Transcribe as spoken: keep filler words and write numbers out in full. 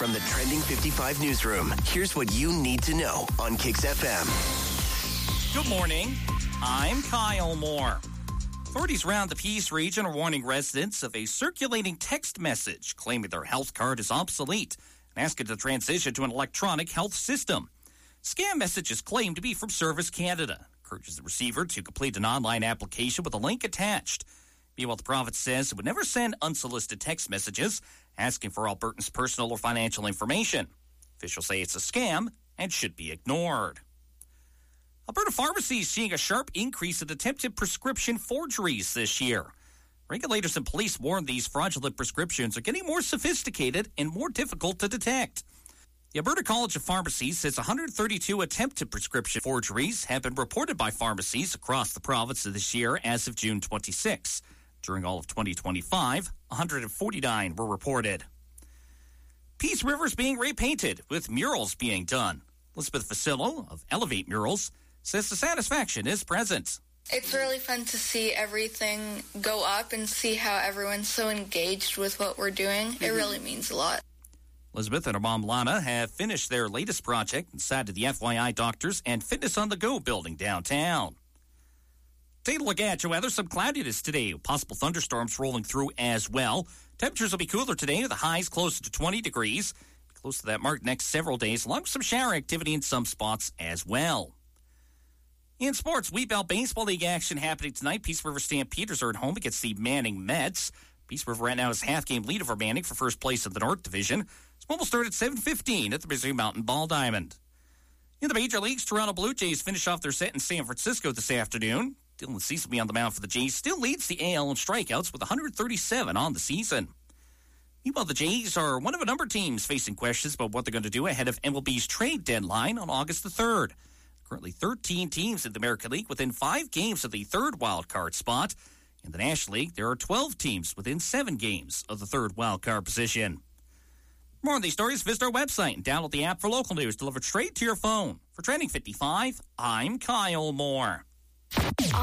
From the Trending fifty-five newsroom, here's what you need to know on Kicks F M. Good morning. I'm Kyle Moore. Authorities around the Peace region are warning residents of a circulating text message claiming their health card is obsolete and asking to transition to an electronic health system. Scam messages claim to be from Service Canada. Encourages the receiver to complete an online application with a link attached. Meanwhile, the province says it would never send unsolicited text messages asking for Albertans' personal or financial information. Officials say it's a scam and should be ignored. Alberta pharmacies seeing a sharp increase in attempted prescription forgeries this year. Regulators and police warn these fraudulent prescriptions are getting more sophisticated and more difficult to detect. The Alberta College of Pharmacy says one hundred thirty-two attempted prescription forgeries have been reported by pharmacies across the province this year as of June twenty-sixth. During all of twenty twenty-five, one hundred forty-nine were reported. Peace River is being repainted, with murals being done. Elizabeth Facillo of Elevate Murals says the satisfaction is present. It's really fun to see everything go up and see how everyone's so engaged with what we're doing. Mm-hmm. It really means a lot. Elizabeth and her mom, Lana, have finished their latest project inside of the F Y I Doctors and Fitness on the Go building downtown. Take a look at your weather. Some cloudiness today. Possible thunderstorms rolling through as well. Temperatures will be cooler today. The highs closer to twenty degrees. Close to that mark next several days, along with some shower activity in some spots as well. In sports, Wheat Belt Baseball League action happening tonight. Peace River Stampeders are at home against the Manning Mets. Peace River right now has a half-game lead over Manning for first place in the North Division. This one will start at seven fifteen at the Missouri Mountain Ball Diamond. In the Major Leagues, Toronto Blue Jays finish off their set in San Francisco this afternoon. Dylan Cease will be on the mound for the Jays. Still leads the A L in strikeouts with one hundred thirty-seven on the season. Meanwhile, the Jays are one of a number of teams facing questions about what they're going to do ahead of M L B's trade deadline on August the third. Currently thirteen teams in the American League within five games of the third wild card spot. In the National League, there are twelve teams within seven games of the third wild card position. For more on these stories, visit our website and download the app for local news delivered straight to your phone. For Trending fifty-five, I'm Kyle Moore.